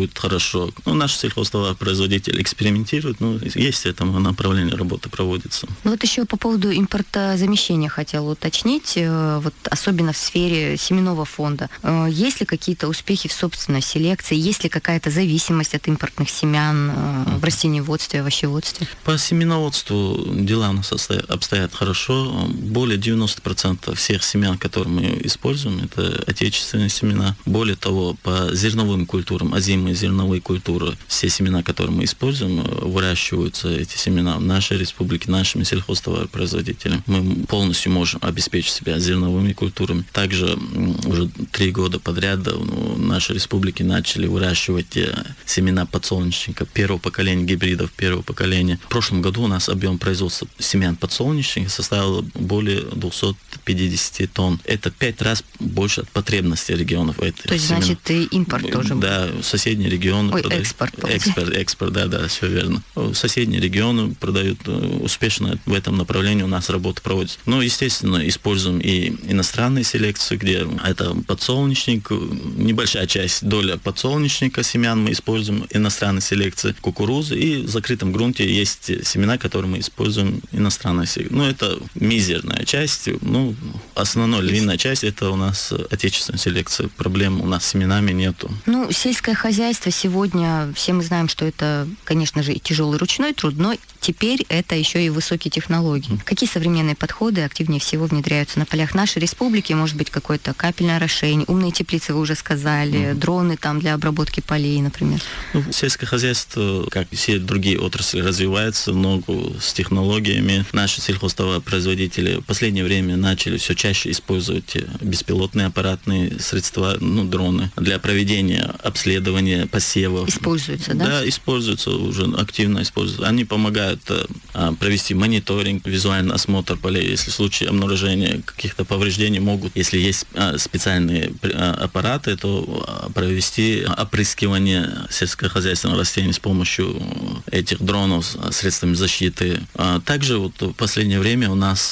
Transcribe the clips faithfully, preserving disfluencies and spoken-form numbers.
будет хорошо. Ну, наш сельхозтоваропроизводитель экспериментирует, ну, есть в этом направлении работы проводится. Вот еще по поводу импортозамещения хотела уточнить, вот особенно в сфере семенного фонда. Есть ли какие-то успехи в собственной селекции? Есть ли какая-то зависимость от импортных семян в растениеводстве, овощеводстве? По семеноводству дела у нас обстоят хорошо. Более девяносто процентов всех семян, которые мы используем, это отечественные семена. Более того, по зерновым культурам, озимые зерновые культуры, все семена, которые мы используем, выращиваются эти семена в нашей республике, нашими сельхозтоваропроизводителями. Мы полностью можем обеспечить себя зерновыми культурами. Также уже три года подряд в нашей республике начали выращивать семена подсолнечника первого поколения, гибридов первого поколения. В прошлом году у нас объем производства семян подсолнечника составил более двести пятьдесят тонн. Это пять раз больше от потребностей регионов. То есть, семян. Значит, и импорт тоже был? Да, соседние регионы Ой, продают. экспорт. Экспорт, экспорт, да, да, все верно. Соседние регионы продают успешно, в этом направлении у нас работа проводится. Ну, естественно, используем и иностранные селекции, где это подсолнечник, небольшая часть, доля подсолнечника семян мы используем иностранной селекции, кукурузы, и в закрытом грунте есть семена, которые мы используем иностранной селекции. Ну, это мизерная часть, ну, основная львиная часть, это у нас отечественная селекция. Проблем у нас с семенами нету. Ну, сельское хозяйство сегодня, все мы знаем, что это, конечно же, и тяжелый ручной труд, но теперь это еще и высокие технологии. Mm. Какие современные подходы активнее всего внедряются на полях нашей республики? Может быть, какое-то капельное орошение, умные теплицы, вы уже сказали, mm. дроны там для обработки полей, например? Ну, сельское хозяйство, как и все другие отрасли, развивается много с технологиями. Наши сельхозтоваропроизводители в последнее время начали все чаще использовать беспилотные аппаратные средства, ну, дроны, для проведения обследования посевов. Используются, да? Да, используются, уже активно используются. Они помогают а, провести мониторинг, визуальный осмотр полей. Если в случае обнаружения каких-то повреждений могут, если есть а, специальные а, аппараты, то а, провести опрыскивание сельскохозяйственных растений с помощью этих дронов, средствами защиты. А, также вот в последнее время у нас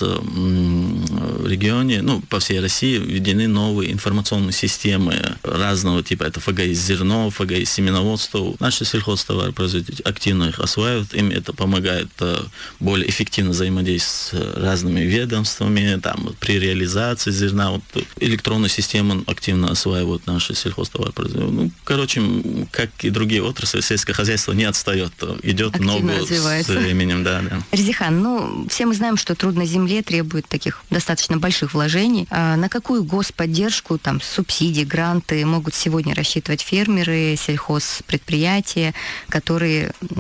м, в регионе, ну, по всей России введены новые информационные системы разного типа. Это ФГИС зерно, ФГИС семеноводство. Наши сельхозтоваропроизводители активно их осваивают. Им это помогает более эффективно взаимодействовать с разными ведомствами, там, при реализации зерна. Вот, электронную систему активно осваивают наши сельхозтоваропроизводители. Ну, короче, как и другие отрасли, сельское хозяйство не отстает. Идет активно много развивается. С временем. Да, да. Резихан, ну, все мы знаем, что труд на земле требует таких достаточно больших вложений. А на какую господдержку, там, субсидии, гранты могут сегодня рассчитывать фермеры, сельхозпредприятия, которые